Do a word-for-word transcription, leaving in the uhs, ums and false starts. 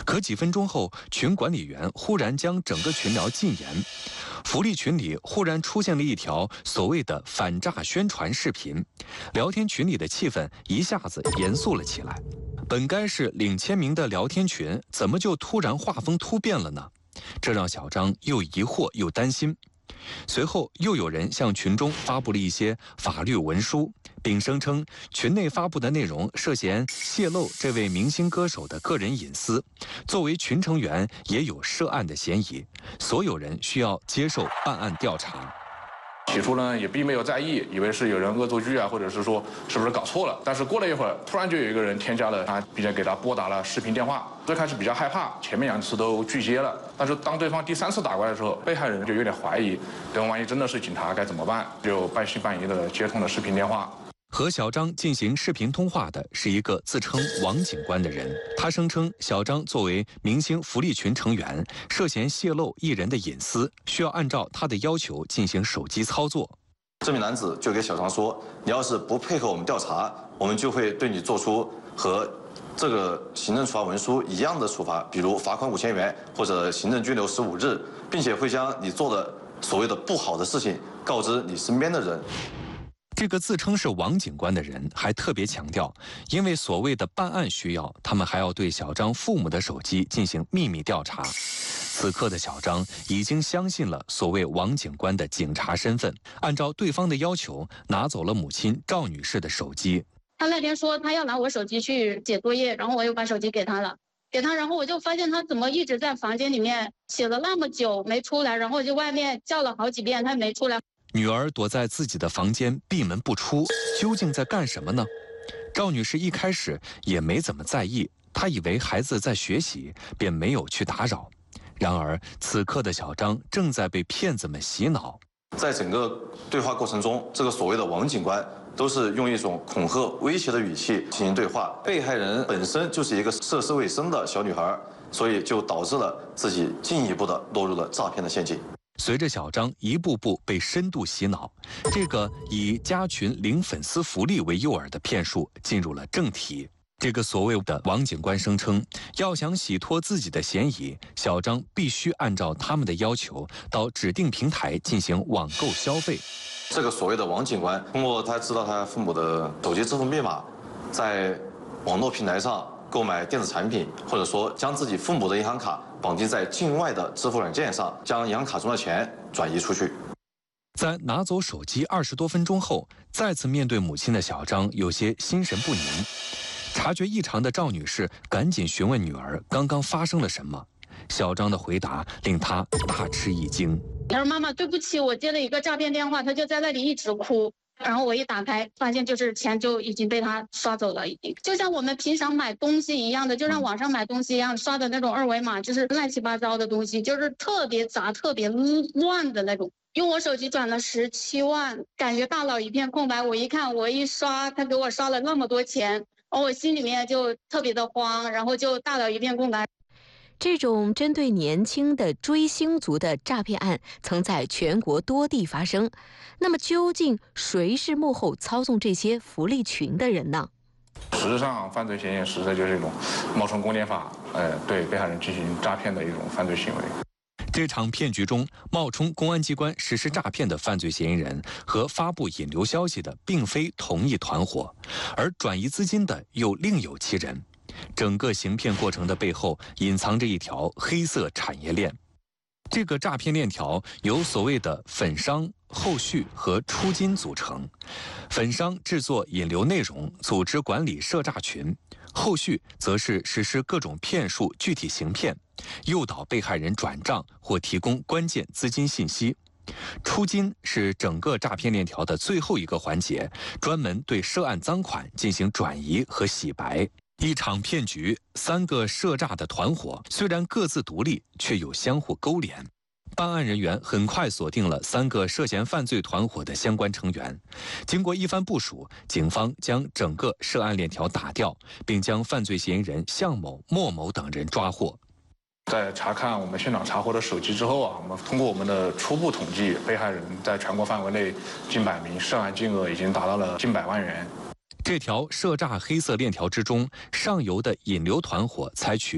可几分钟后，群管理员忽然将整个群聊禁言，福利群里忽然出现了一条所谓的反诈宣传视频，聊天群里的气氛一下子严肃了起来。本该是领签名的聊天群，怎么就突然画风突变了呢？这让小张又疑惑又担心。随后又有人向群中发布了一些法律文书，并声称群内发布的内容涉嫌泄露这位明星歌手的个人隐私，作为群成员也有涉案的嫌疑，所有人需要接受办案调查。 起初呢也并没有在意，以为是有人恶作剧啊，或者是说是不是搞错了。但是过了一会儿，突然就有一个人添加了他，并且给他拨打了视频电话。最开始比较害怕，前面两次都拒接了。但是当对方第三次打过来的时候，被害人就有点怀疑，等万一真的是警察该怎么办？就半信半疑的接通了视频电话。 和小张进行视频通话的是一个自称王警官的人，他声称小张作为明星福利群成员，涉嫌泄露艺人的隐私，需要按照他的要求进行手机操作。 这名男子就给小张说：“你要是不配合我们调查，我们就会对你做出和这个行政处罚文书一样的处罚，比如罚款五千元或者行政拘留十五日，并且会将你做的所谓的不好的事情告知你身边的人。” 这个自称是王警官的人还特别强调，因为所谓的办案需要，他们还要对小张父母的手机进行秘密调查。此刻的小张已经相信了所谓王警官的警察身份，按照对方的要求拿走了母亲赵女士的手机。 他那天说他要拿我手机去写作业，然后我又把手机给他了，给他，然后我就发现他怎么一直在房间里面写了那么久没出来，然后就外面叫了好几遍他没出来。 女儿躲在自己的房间闭门不出，究竟在干什么呢？赵女士一开始也没怎么在意，她以为孩子在学习，便没有去打扰。然而此刻的小张正在被骗子们洗脑。 在整个对话过程中，这个所谓的王警官都是用一种恐吓威胁的语气进行对话。被害人本身就是一个涉世未深的小女孩，所以就导致了自己进一步的落入了诈骗的陷阱。 随着小张一步步被深度洗脑，这个以加群领粉丝福利为诱饵的骗术进入了正题。这个所谓的王警官声称，要想洗脱自己的嫌疑，小张必须按照他们的要求到指定平台进行网购消费。 这个所谓的王警官通过他知道他父母的手机支付密码，在网络平台上购买电子产品，或者说将自己父母的银行卡绑定在境外的支付软件上，将银行卡中的钱转移出去。 在拿走手机二十多分钟后，再次面对母亲的小张有些心神不宁。察觉异常的赵女士赶紧询问女儿刚刚发生了什么。小张的回答令她大吃一惊。 他说：“妈妈，对不起，我接了一个诈骗电话。”他就在那里一直哭。然后我一打开，发现就是钱就已经被他刷走了，已经就像我们平常买东西一样的，就像网上买东西一样，刷的那种二维码，就是乱七八糟的东西，就是特别杂、特别乱的那种。用我手机转了十七万，感觉大脑一片空白。我一看，我一刷，他给我刷了那么多钱，我心里面就特别的慌，然后就大脑一片空白。 这种针对年轻的追星族的诈骗案曾在全国多地发生。那么究竟谁是幕后操纵这些福利群的人呢？ 实质上，犯罪嫌疑实在就是一种冒充公检法，呃，对被害人进行诈骗的一种犯罪行为。 这场骗局中，冒充公安机关实施诈骗的犯罪嫌疑人和发布引流消息的并非同一团伙，而转移资金的又另有其人。整个行骗过程的背后隐藏着一条黑色产业链。这个诈骗链条由所谓的粉商、后续和出金组成。粉商制作引流内容，组织管理涉诈群；后续则是实施各种骗术具体行骗，诱导被害人转账或提供关键资金信息。出金是整个诈骗链条的最后一个环节，专门对涉案赃款进行转移和洗白。一场骗局，三个涉诈的团伙虽然各自独立，却有相互勾连。办案人员很快锁定了三个涉嫌犯罪团伙的相关成员。经过一番部署，警方将整个涉案链条打掉，并将犯罪嫌疑人向某、莫某等人抓获。 在查看我们现场查获的手机之后啊，我们通过我们的初步统计，被害人在全国范围内近百名，涉案金额已经达到了近百万元。 这条涉诈黑色链条之中，上游的引流团伙采取